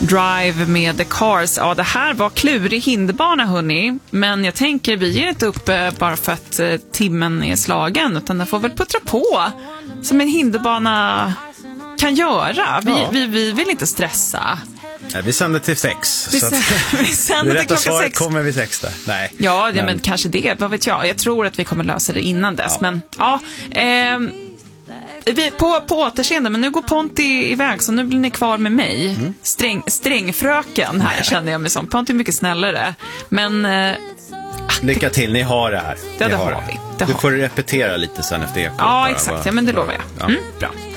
Drive med The Cars. Ja, det här var klurig hinderbana, hörni. Men jag tänker, vi ger inte upp bara för att timmen är slagen, utan den får väl puttra på som en hinderbana kan göra. Vi vill inte stressa. Nej, vi sänder till 6. Vi sänder till klockan 6. Kommer vi 6 där? Nej. Ja, men kanske det. Vad vet jag? Jag tror att vi kommer lösa det innan dess. Men ja, på återseende. Men nu går Ponti iväg, så nu blir ni kvar med mig. Strängfröken här känner jag mig som. Ponti är mycket snällare. Men lycka till, ni har det här. Det har vi. Du får repetera lite sen efter ekot. Ja, exakt. Ja, men det lovar jag. Bra.